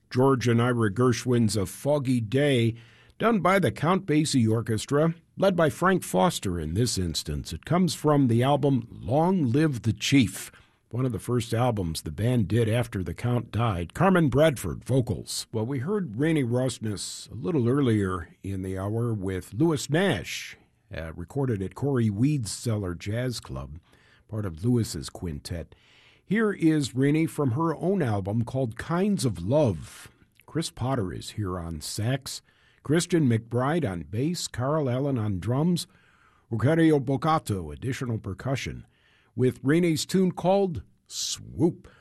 George and Ira Gershwin's A Foggy Day, done by the Count Basie Orchestra, led by Frank Foster in this instance. It comes from the album Long Live the Chief, one of the first albums the band did after the Count died. Carmen Bradford, vocals. Well, we heard Rainey Rosnes a little earlier in the hour with Louis Nash, recorded at Corey Weed's Cellar Jazz Club, part of Louis's quintet. Here is Rainey from her own album called Kinds of Love. Chris Potter is here on sax, Christian McBride on bass, Carl Allen on drums, Rogerio Bocato, additional percussion, with Rainey's tune called Swoop.